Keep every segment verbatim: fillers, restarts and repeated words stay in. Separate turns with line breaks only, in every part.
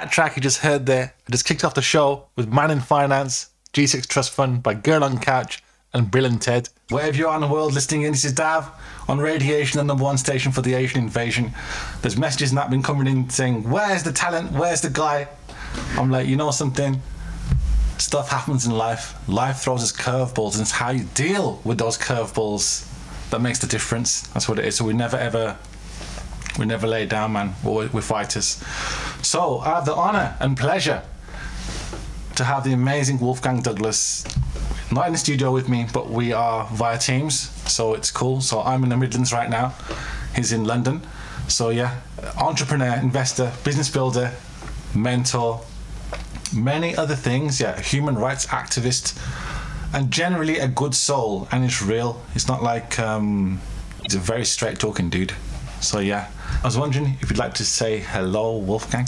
That track you just heard there, I just kicked off the show with Man in Finance, G six Trust Fund by Girl on Couch and Bill and Ted. Wherever you are in the world listening in, this is Dav on Radiation, the number one station for the Asian invasion. There's messages that have been coming in saying, where's the talent? Where's the guy? I'm like, you know something? Stuff happens in life. Life throws us curveballs, and it's how you deal with those curveballs that makes the difference. That's what it is. So we never ever, we never lay down, man. We're, we're fighters. So I have the honour and pleasure to have the amazing Wolfgang Douglas, not in the studio with me, but we are via Teams, so it's cool. So I'm in the Midlands right now. He's in London. So yeah, entrepreneur, investor, business builder, mentor, many other things. Yeah, human rights activist, and generally a good soul. And it's real. It's not like um, he's a very straight talking dude. So yeah, I was wondering if you'd like to say hello, Wolfgang.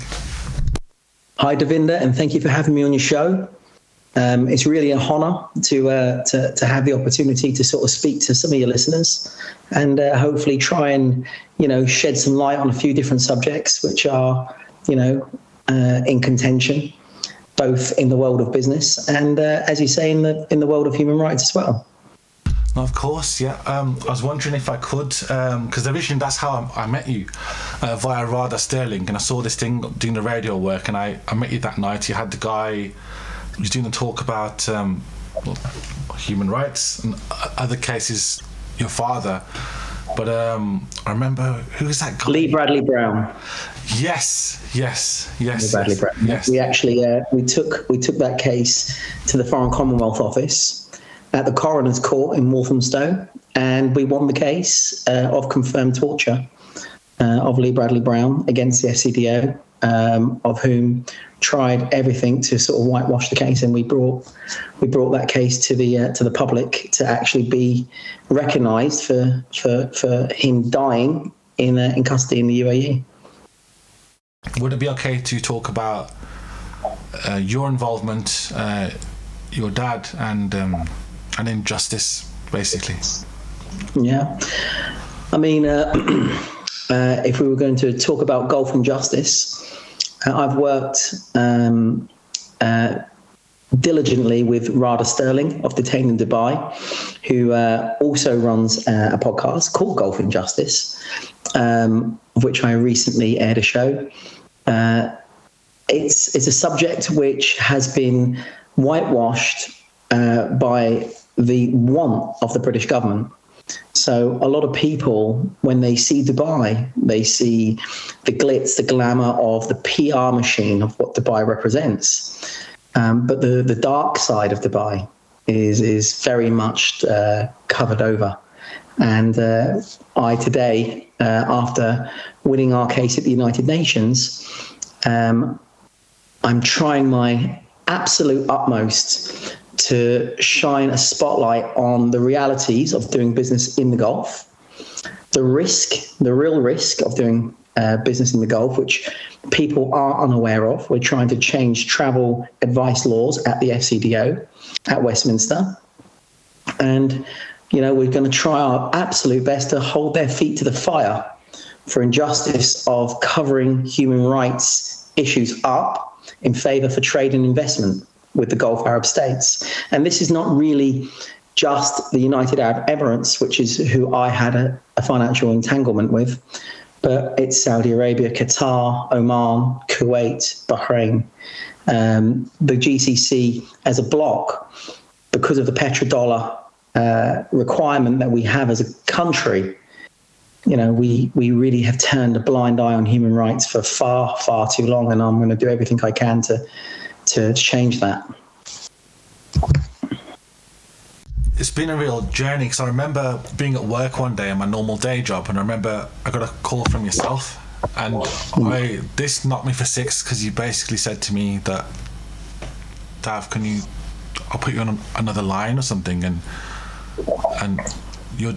Hi, Davinder, and thank you for having me on your show. Um, it's really an honour to, uh, to to have the opportunity to sort of speak to some of your listeners, and uh, hopefully try and you know shed some light on a few different subjects which are you know uh, in contention, both in the world of business and, uh, as you say, in the in the world of human rights as well.
Of course, yeah. Um, I was wondering if I could, because um, originally that's how I, I met you, uh, via Rada Sterling, and I saw this thing doing the radio work, and I, I met you that night. You had the guy who was doing a talk about um, well, human rights, and other cases, your father. But um, I remember, who was that guy?
Lee Bradley Brown.
Yes, yes, yes.
Lee Bradley
yes,
Brown.
Yes.
We actually uh, we took we took that case to the Foreign Commonwealth Office at the Coroner's Court in Walthamstow, and we won the case uh, of confirmed torture uh, of Lee Bradley Brown against the F C D O, um, of whom tried everything to sort of whitewash the case, and we brought we brought that case to the uh, to the public to actually be recognised for for for him dying in uh, in custody in the U A E.
Would it be okay to talk about uh, your involvement, uh, your dad, and um, and injustice, basically?
Yeah, I mean, uh, uh, if we were going to talk about Gulf injustice, uh, I've worked um, uh, diligently with Rada Sterling of Detained in Dubai, who uh, also runs uh, a podcast called Gulf Injustice, um, of which I recently aired a show. Uh, it's it's a subject which has been whitewashed uh, by the want of the British government. So a lot of people, when they see Dubai, they see the glitz, the glamour of the P R machine of what Dubai represents. Um, but the, the dark side of Dubai is is very much uh, covered over. And uh, I today, uh, after winning our case at the United Nations, um, I'm trying my absolute utmost to shine a spotlight on the realities of doing business in the Gulf, the risk, the real risk of doing uh, business in the Gulf, which people are unaware of. We're trying to change travel advice laws at the F C D O at Westminster. And, you know, we're going to try our absolute best to hold their feet to the fire for injustice of covering human rights issues up in favour for trade and investment with the Gulf Arab states. And this is not really just the United Arab Emirates, which is who I had a, a financial entanglement with, but it's Saudi Arabia, Qatar, Oman, Kuwait, Bahrain, um, the G C C as a bloc, because of the petrodollar uh, requirement that we have as a country. You know, we, we really have turned a blind eye on human rights for far, far too long, and I'm going to do everything I can to to change that.
It's been a real journey, because I remember being at work one day in my normal day job, and I remember I got a call from yourself, and I this knocked me for six, because you basically said to me that, Dav, can you, I'll put you on another line or something, and and